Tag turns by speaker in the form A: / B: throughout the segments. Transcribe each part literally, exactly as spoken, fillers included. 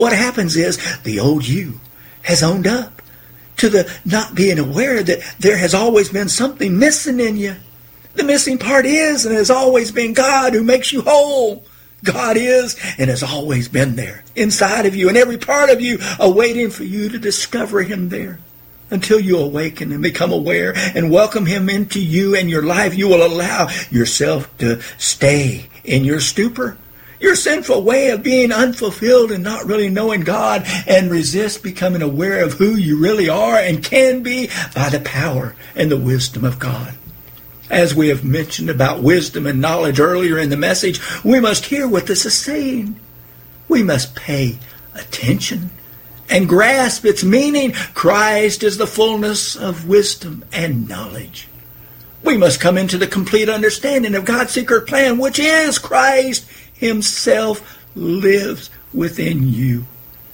A: What happens is the old you has owned up to the not being aware that there has always been something missing in you. The missing part is and has always been God who makes you whole. God is and has always been there inside of you and every part of you awaiting for you to discover him there. Until you awaken and become aware and welcome him into you and your life, you will allow yourself to stay in your stupor, your sinful way of being unfulfilled and not really knowing God, and resist becoming aware of who you really are and can be by the power and the wisdom of God. As we have mentioned about wisdom and knowledge earlier in the message, we must hear what this is saying. We must pay attention and grasp its meaning. Christ is the fullness of wisdom and knowledge. We must come into the complete understanding of God's secret plan, which is Christ himself lives within you.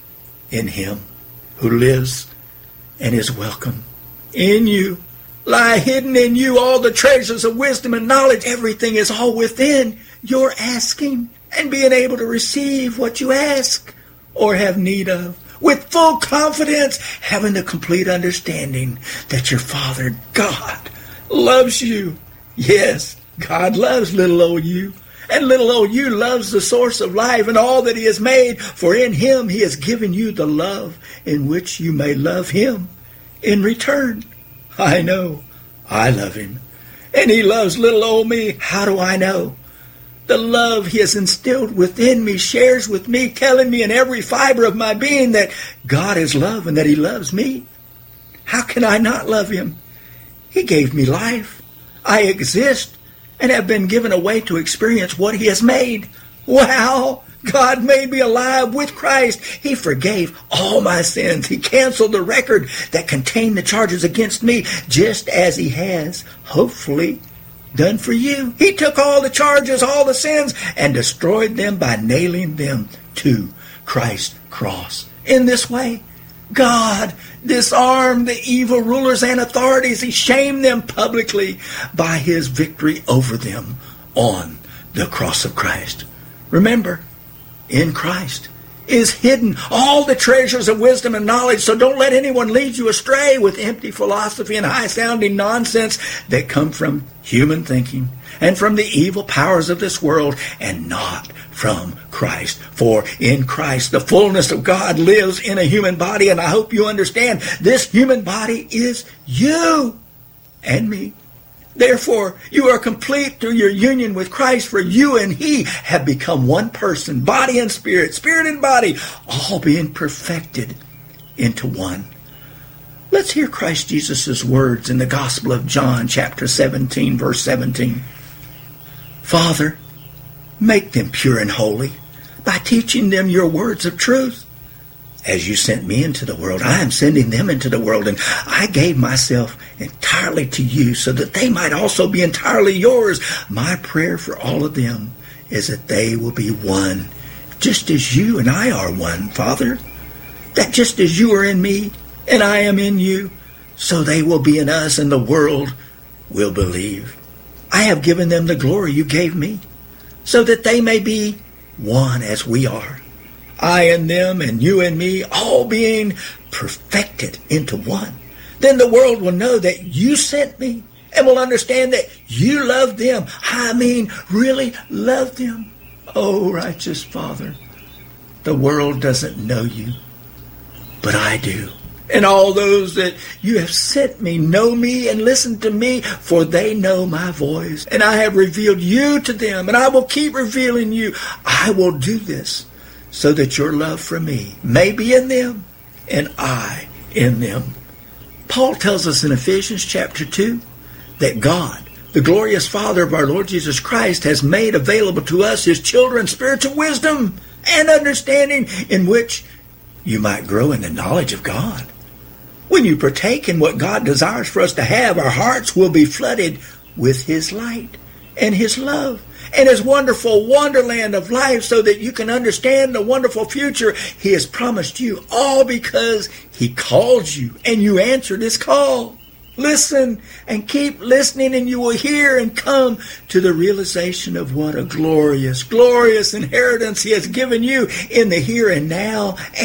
A: In him who lives and is welcome in you lie hidden in you all the treasures of wisdom and knowledge. Everything is all within your asking and being able to receive what you ask or have need of. With full confidence, having the complete understanding that your Father, God, loves you. Yes, God loves little old you. And little old you loves the source of life and all that he has made. For in him he has given you the love in which you may love him in return. I know. I love him. And he loves little old me. How do I know? The love he has instilled within me shares with me, telling me in every fiber of my being that God is love and that he loves me. How can I not love him? He gave me life. I exist and have been given a way to experience what he has made. Wow! God made me alive with Christ. He forgave all my sins. He canceled the record that contained the charges against me, just as he has, hopefully, done for you. He took all the charges, all the sins, and destroyed them by nailing them to Christ's cross. In this way, God disarmed the evil rulers and authorities. He shamed them publicly by his victory over them on the cross of Christ. Remember, in Christ is hidden all the treasures of wisdom and knowledge, so don't let anyone lead you astray with empty philosophy and high-sounding nonsense that come from human thinking and from the evil powers of this world and not from Christ. For in Christ the fullness of God lives in a human body, and I hope you understand this human body is you and me. Therefore, you are complete through your union with Christ, for you and he have become one person, body and spirit, spirit and body, all being perfected into one. Let's hear Christ Jesus' words in the Gospel of John, chapter seventeen, verse seventeen. Father, make them pure and holy by teaching them your words of truth. As you sent me into the world, I am sending them into the world, and I gave myself entirely to you so that they might also be entirely yours. My prayer for all of them is that they will be one, just as you and I are one, Father. That just as you are in me and I am in you, so they will be in us and the world will believe. I have given them the glory you gave me, so that they may be one as we are. I and them and you and me, all being perfected into one. Then the world will know that you sent me and will understand that you love them. I mean, really love them. Oh, righteous Father, the world doesn't know you, but I do. And all those that you have sent me know me and listen to me, for they know my voice. And I have revealed you to them, and I will keep revealing you. I will do this so that your love for me may be in them and I in them. Paul tells us in Ephesians chapter two that God, the glorious Father of our Lord Jesus Christ, has made available to us his children spiritual wisdom and understanding, in which you might grow in the knowledge of God. When you partake in what God desires for us to have, our hearts will be flooded with his light and his love and his wonderful wonderland of life, so that you can understand the wonderful future he has promised you, all because he called you and you answered his call. Listen and keep listening, and you will hear and come to the realization of what a glorious, glorious inheritance He has given you in the here and now